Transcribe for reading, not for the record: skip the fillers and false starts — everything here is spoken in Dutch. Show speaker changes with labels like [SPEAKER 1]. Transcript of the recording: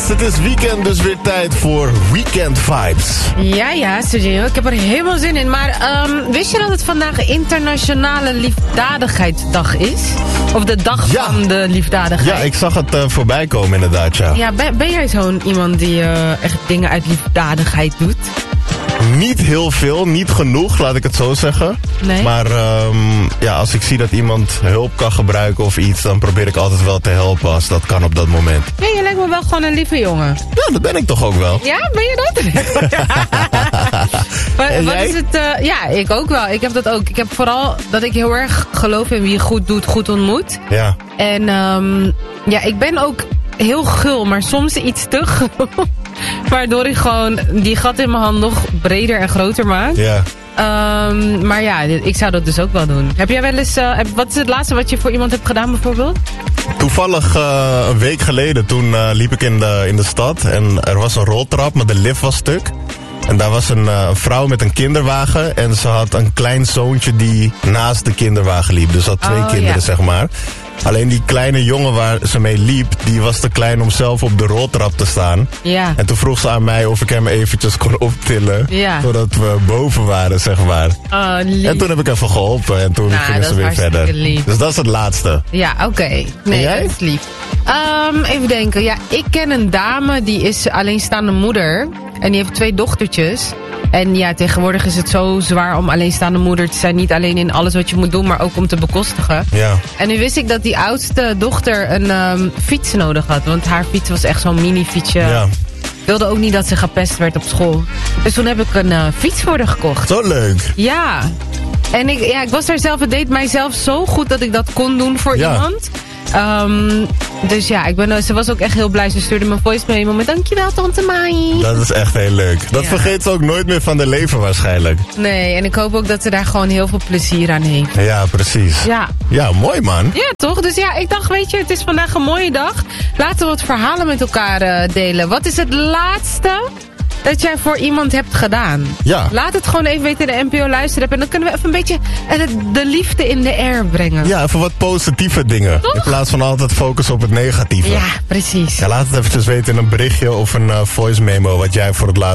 [SPEAKER 1] het is weekend, dus weer tijd voor Weekend Vibes.
[SPEAKER 2] Ja, Sergio, ik heb er helemaal zin in. Maar wist je dat het vandaag Internationale Liefdadigheidsdag is? Of de dag van de liefdadigheid?
[SPEAKER 1] Ja, ik zag het voorbij komen inderdaad, ja.
[SPEAKER 2] Ja, ben jij zo'n iemand die echt dingen uit liefdadigheid doet?
[SPEAKER 1] Niet heel veel, niet genoeg, laat ik het zo zeggen.
[SPEAKER 2] Nee.
[SPEAKER 1] Maar als ik zie dat iemand hulp kan gebruiken of iets, dan probeer ik altijd wel te helpen als dat kan op dat moment.
[SPEAKER 2] Ja, je lijkt me wel gewoon een lieve jongen.
[SPEAKER 1] Ja, dat ben ik toch ook wel.
[SPEAKER 2] Ja, ben je dat? Wat is het? Ja, ik ook wel. Ik heb dat ook. Ik heb vooral dat ik heel erg geloof in wie je goed doet, goed ontmoet.
[SPEAKER 1] Ja.
[SPEAKER 2] En ik ben ook heel gul, maar soms iets te gul. Waardoor ik gewoon die gat in mijn hand nog breder en groter maak.
[SPEAKER 1] Ja.
[SPEAKER 2] Maar ja, ik zou dat dus ook wel doen. Heb jij wel eens... wat is het laatste wat je voor iemand hebt gedaan bijvoorbeeld?
[SPEAKER 1] Toevallig een week geleden, toen liep ik in de stad en er was een roltrap, maar de lift was stuk. En daar was een vrouw met een kinderwagen en ze had een klein zoontje die naast de kinderwagen liep. Dus ze had twee kinderen, zeg maar. Alleen die kleine jongen waar ze mee liep, die was te klein om zelf op de roltrap te staan.
[SPEAKER 2] Ja.
[SPEAKER 1] En toen vroeg ze aan mij of ik hem eventjes kon optillen.
[SPEAKER 2] Ja.
[SPEAKER 1] Zodat we boven waren, zeg maar.
[SPEAKER 2] Oh, lief.
[SPEAKER 1] En toen heb ik even geholpen en toen gingen ze weer verder.
[SPEAKER 2] Lief.
[SPEAKER 1] Dus dat is het laatste.
[SPEAKER 2] Ja, oké. Nee,
[SPEAKER 1] en jij?
[SPEAKER 2] dat is lief. Even denken. Ja, ik ken een dame die is alleenstaande moeder. En die heeft 2 dochtertjes. En ja, tegenwoordig is het zo zwaar om alleenstaande moeder te zijn. Niet alleen in alles wat je moet doen, maar ook om te bekostigen.
[SPEAKER 1] Ja.
[SPEAKER 2] En nu wist ik dat die oudste dochter een fiets nodig had. Want haar fiets was echt zo'n mini-fietsje.
[SPEAKER 1] Ja.
[SPEAKER 2] Ik wilde ook niet dat ze gepest werd op school. Dus toen heb ik een fiets voor haar gekocht.
[SPEAKER 1] Zo leuk.
[SPEAKER 2] Ja. En ik was daar zelf, het deed mijzelf zo goed dat ik dat kon doen voor iemand. Dus ja, ze was ook echt heel blij. Ze stuurde me een voice memo met dankjewel tante Mai.
[SPEAKER 1] Dat is echt heel leuk. Dat vergeet ze ook nooit meer van de leven waarschijnlijk.
[SPEAKER 2] Nee, en ik hoop ook dat ze daar gewoon heel veel plezier aan heeft.
[SPEAKER 1] Ja, precies.
[SPEAKER 2] Ja.
[SPEAKER 1] Ja, mooi man.
[SPEAKER 2] Ja, toch? Dus ja, ik dacht, weet je, het is vandaag een mooie dag. Laten we wat verhalen met elkaar delen. Wat is het laatste dat jij voor iemand hebt gedaan?
[SPEAKER 1] Ja.
[SPEAKER 2] Laat het gewoon even weten in de NPO luisteren. En dan kunnen we even een beetje de liefde in de air brengen.
[SPEAKER 1] Ja, even wat positieve dingen.
[SPEAKER 2] Toch?
[SPEAKER 1] In plaats van altijd focussen op het negatieve.
[SPEAKER 2] Ja, precies.
[SPEAKER 1] Ja, laat het eventjes weten in een berichtje of een voice memo wat jij voor het laatst